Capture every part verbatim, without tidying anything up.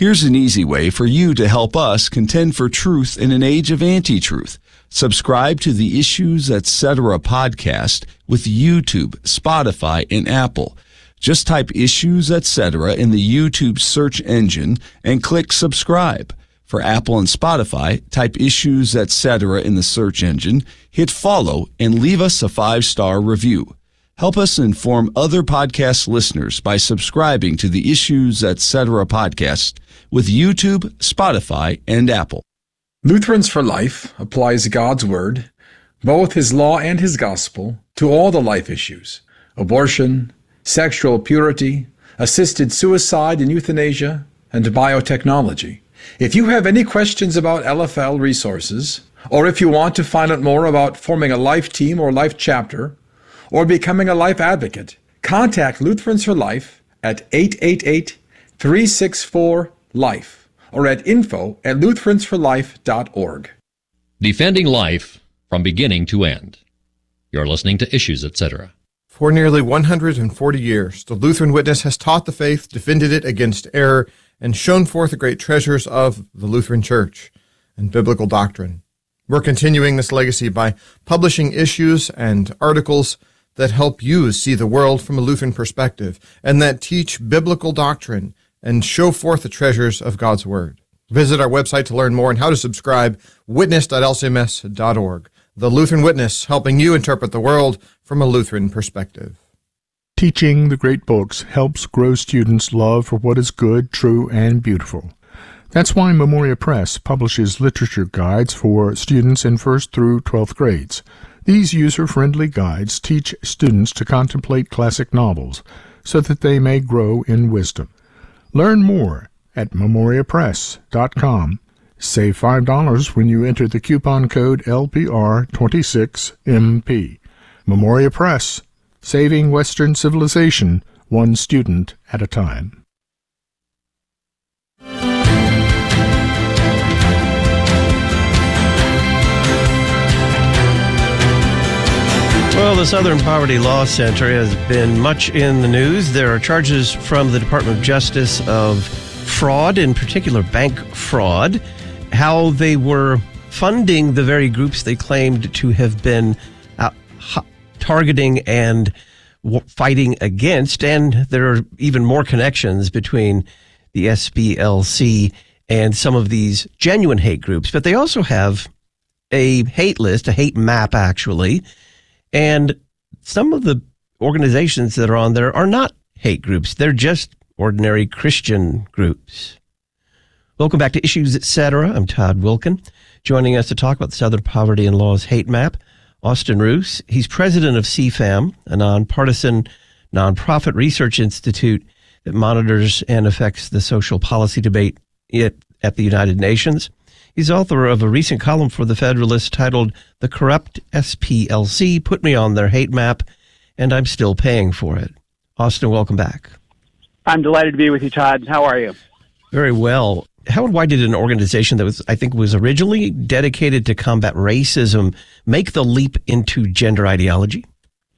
Here's an easy way for you to help us contend for truth in an age of anti-truth. Subscribe to the Issues Etc. podcast with YouTube, Spotify, and Apple. Just type Issues Etc. in the YouTube search engine and click subscribe. For Apple and Spotify, type Issues Etc. in the search engine, hit follow, and leave us a five-star review. Help us inform other podcast listeners by subscribing to the Issues Etc. podcast with YouTube, Spotify, and Apple. Lutherans for Life applies God's Word, both His law and His gospel, to all the life issues: abortion, sexual purity, assisted suicide and euthanasia, and biotechnology. If you have any questions about L F L resources, or if you want to find out more about forming a life team or life chapter, or becoming a life advocate, contact Lutherans for Life at eight eight eight, three six four, LIFE or at info at lutherans for life dot org. Defending life from beginning to end. You're listening to Issues Etc. For nearly one hundred forty years, the Lutheran Witness has taught the faith, defended it against error, and shown forth the great treasures of the Lutheran Church and biblical doctrine. We're continuing this legacy by publishing issues and articles that help you see the world from a Lutheran perspective and that teach biblical doctrine and show forth the treasures of God's Word. Visit our website to learn more and how to subscribe, witness dot l c m s dot org. The Lutheran Witness, helping you interpret the world from a Lutheran perspective. Teaching the great books helps grow students' love for what is good, true, and beautiful. That's why Memoria Press publishes literature guides for students in first through twelfth grades. These user-friendly guides teach students to contemplate classic novels so that they may grow in wisdom. Learn more at memoria press dot com. Save five dollars when you enter the coupon code L P R twenty-six M P. Memoria Press, saving Western civilization one student at a time. Well, the Southern Poverty Law Center has been much in the news. There are charges from the Department of Justice of fraud, in particular bank fraud, how they were funding the very groups they claimed to have been uh, targeting and w- fighting against. And there are even more connections between the S P L C and some of these genuine hate groups. But they also have a hate list, a hate map, actually. And some of the organizations that are on there are not hate groups. They're just ordinary Christian groups. Welcome back to Issues Etc. I'm Todd Wilkin. Joining us to talk about the Southern Poverty and Law's hate map, Austin Roos. He's president of C FAM, a nonpartisan nonprofit research institute that monitors and affects the social policy debate at the United Nations. He's author of a recent column for The Federalist titled The Corrupt S P L C Put Me on Their Hate Map, and I'm Still Paying for It. Austin, welcome back. I'm delighted to be with you, Todd. How are you? Very well. How and why did an organization that was, I think, was originally dedicated to combat racism make the leap into gender ideology?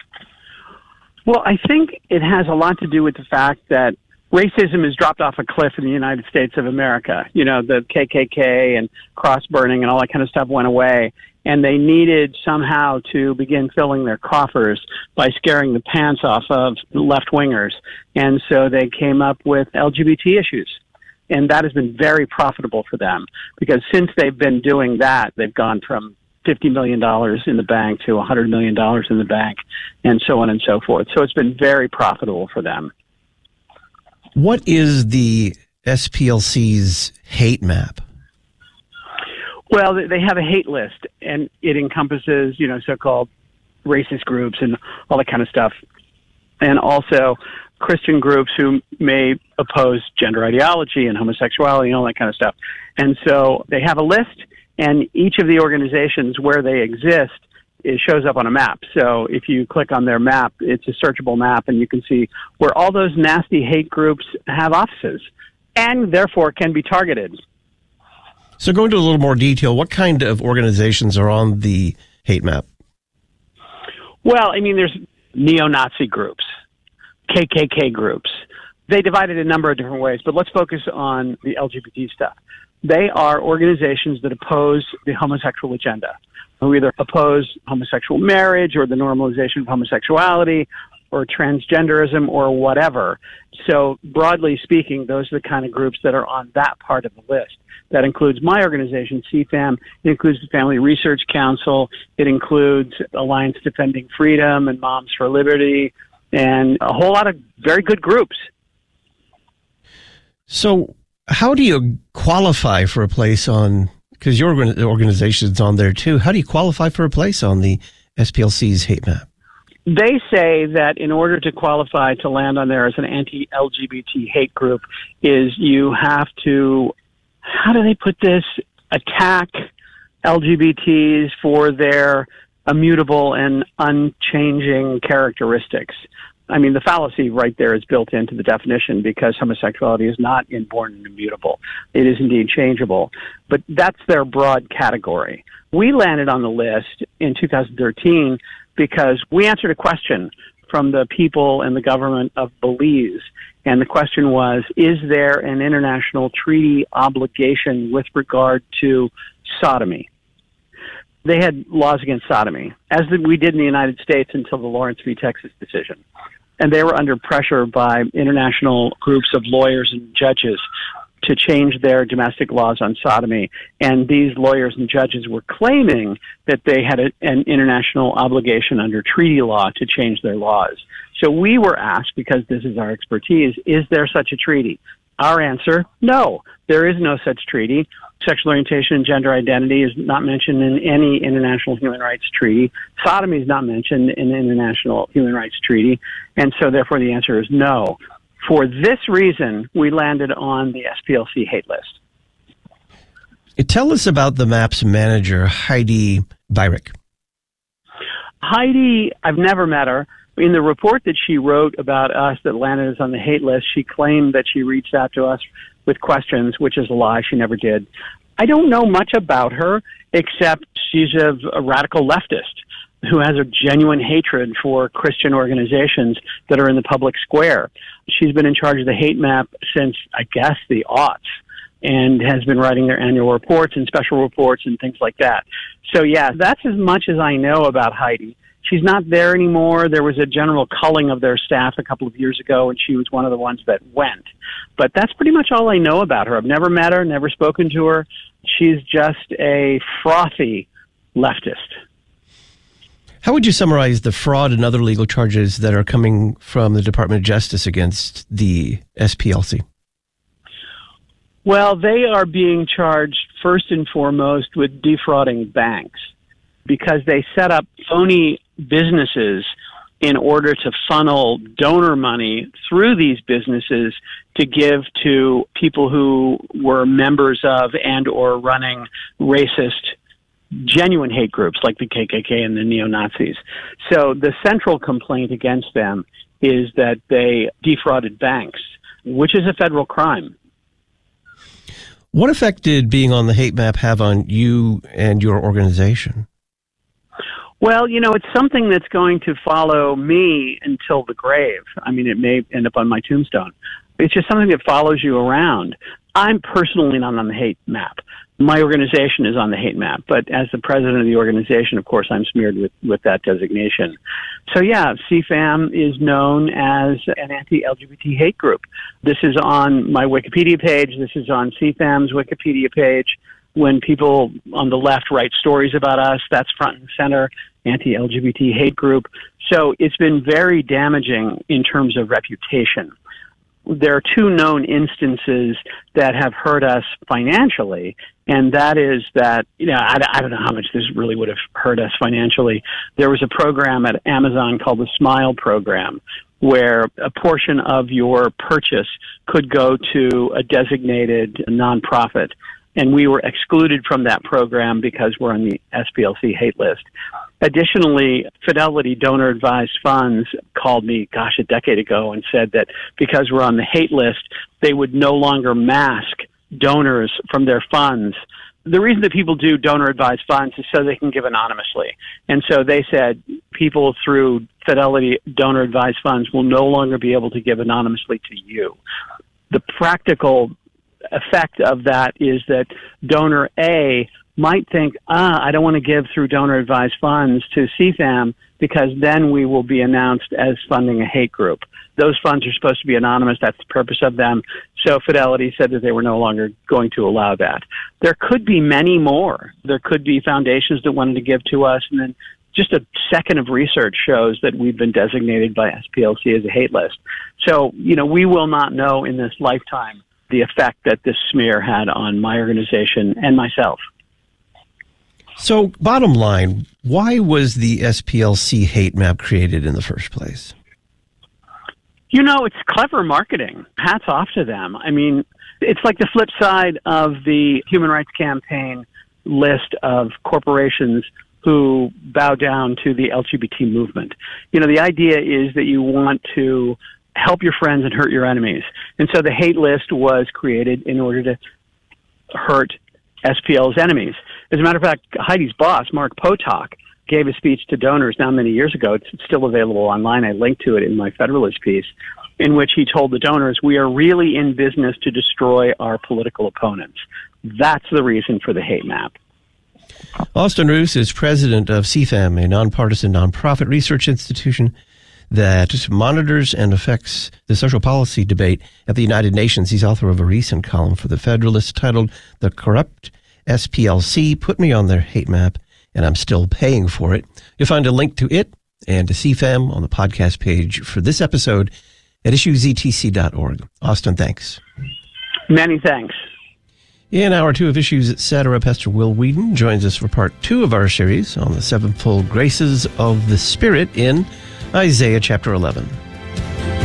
Well, I think it has a lot to do with the fact that racism has dropped off a cliff in the United States of America. You know, the K K K and cross burning and all that kind of stuff went away. And they needed somehow to begin filling their coffers by scaring the pants off of left-wingers. And so they came up with L G B T issues. And that has been very profitable for them because since they've been doing that, they've gone from fifty million dollars in the bank to one hundred million dollars in the bank and so on and so forth. So it's been very profitable for them. What is the S P L C's hate map? Well, they have a hate list, and it encompasses, you know, so-called racist groups and all that kind of stuff, and also Christian groups who may oppose gender ideology and homosexuality and all that kind of stuff. And so they have a list, and each of the organizations where they exist, it shows up on a map. So if you click on their map, it's a searchable map, and you can see where all those nasty hate groups have offices and therefore can be targeted. So go into a little more detail. What kind of organizations are on the hate map? Well, I mean, there's neo-Nazi groups, K K K groups, They divide it a number of different ways, but let's focus on the L G B T stuff. They are organizations that oppose the homosexual agenda, who either oppose homosexual marriage or the normalization of homosexuality or transgenderism or whatever. So broadly speaking, those are the kind of groups that are on that part of the list. That includes my organization, C FAM. It includes the Family Research Council. It includes Alliance Defending Freedom and Moms for Liberty and a whole lot of very good groups. So how do you qualify for a place on, because your organization's on there too, how do you qualify for a place on the S P L C's hate map? They say that in order to qualify to land on there as an anti-L G B T hate group is you have to, how do they put this, attack L G B Ts for their immutable and unchanging characteristics. I mean, the fallacy right there is built into the definition because homosexuality is not inborn and immutable. It is indeed changeable. But that's their broad category. We landed on the list in two thousand thirteen because we answered a question from the people and the government of Belize. And the question was, is there an international treaty obligation with regard to sodomy? They had laws against sodomy, as we did in the United States until the Lawrence v. Texas decision. And they were under pressure by international groups of lawyers and judges to change their domestic laws on sodomy. And these lawyers and judges were claiming that they had a, an international obligation under treaty law to change their laws. So we were asked, because this is our expertise, is there such a treaty? Our answer, no, there is no such treaty. Sexual orientation and gender identity is not mentioned in any international human rights treaty. Sodomy is not mentioned in the international human rights treaty. And so therefore the answer is no. For this reason, we landed on the S P L C hate list. Tell us about the map's manager, Heidi Beirich. Heidi, I've never met her. In the report that she wrote about us that landed us on the hate list, she claimed that she reached out to us with questions, which is a lie. She never did. I don't know much about her, except she's a, a radical leftist who has a genuine hatred for Christian organizations that are in the public square. She's been in charge of the hate map since, I guess, the aughts, and has been writing their annual reports and special reports and things like that. So, yeah, that's as much as I know about Heidi. She's not there anymore. There was a general culling of their staff a couple of years ago, and she was one of the ones that went. But that's pretty much all I know about her. I've never met her, never spoken to her. She's just a frothy leftist. How would you summarize the fraud and other legal charges that are coming from the Department of Justice against the S P L C? Well, they are being charged first and foremost with defrauding banks because they set up phony businesses in order to funnel donor money through these businesses to give to people who were members of and or running racist, genuine hate groups like the K K K and the neo-Nazis. So the central complaint against them is that they defrauded banks, which is a federal crime. What effect did being on the hate map have on you and your organization? Well, you know, it's something that's going to follow me until the grave. I mean, it may end up on my tombstone. It's just something that follows you around. I'm personally not on the hate map. My organization is on the hate map, but as the president of the organization, of course, I'm smeared with, with that designation. So yeah, C FAM is known as an anti-L G B T hate group. This is on my Wikipedia page. This is on C FAM's Wikipedia page. When people on the left write stories about us, that's front and center, anti-L G B T hate group. So it's been very damaging in terms of reputation. There are two known instances that have hurt us financially, and that is that, you know, I, I don't know how much this really would have hurt us financially. There was a program at Amazon called the Smile Program, where a portion of your purchase could go to a designated nonprofit. And we were excluded from that program because we're on the S P L C hate list. Additionally, Fidelity Donor Advised Funds called me, gosh, a decade ago and said that because we're on the hate list, they would no longer mask donors from their funds the reason that people do donor-advised funds is so they can give anonymously. And so they said people through Fidelity donor-advised funds will no longer be able to give anonymously to you. The practical effect of that is that donor A might think, ah, I don't want to give through donor-advised funds to C FAM because then we will be announced as funding a hate group. Those funds are supposed to be anonymous. That's the purpose of them. So Fidelity said that they were no longer going to allow that. There could be many more. There could be foundations that wanted to give to us, and then just a second of research shows that we've been designated by S P L C as a hate list. So, you know, we will not know in this lifetime the effect that this smear had on my organization and myself. So, bottom line, why was the S P L C hate map created in the first place? You know, it's clever marketing. Hats off to them. I mean, it's like the flip side of the Human Rights Campaign list of corporations who bow down to the L G B T movement. You know, the idea is that you want to help your friends and hurt your enemies. And so the hate list was created in order to hurt S P L's enemies. As a matter of fact, Heidi's boss, Mark Potok, gave a speech to donors now many years ago. It's still available online. I linked to it in my Federalist piece, in which he told the donors, we are really in business to destroy our political opponents. That's the reason for the hate map. Austin Roos is president of C FAM, a nonpartisan nonprofit research institution that monitors and affects the social policy debate at the United Nations. He's author of a recent column for the Federalist titled The Corrupt S P L C Put Me on Their Hate Map, and I'm Still Paying for It. You'll find a link to it and to C FAM on the podcast page for this episode at issue z t c dot org. Austin, thanks. Many thanks. In hour two of Issues Etc., Pastor Will Wheaton joins us for part two of our series on the sevenfold graces of the Spirit in Isaiah chapter eleven.